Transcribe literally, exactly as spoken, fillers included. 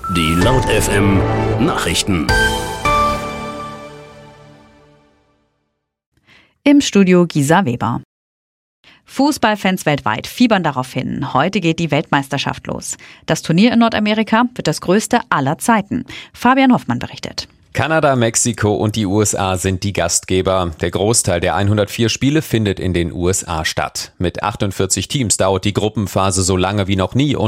Die Laut F M Nachrichten. Im Studio Gisa Weber. Fußballfans weltweit fiebern darauf hin. Heute geht die Weltmeisterschaft los. Das Turnier in Nordamerika wird das größte aller Zeiten. Fabian Hoffmann berichtet. Kanada, Mexiko und die U S A sind die Gastgeber. Der Großteil der hundertvier Spiele findet in den U S A statt. Mit achtundvierzig Teams dauert die Gruppenphase so lange wie noch nie und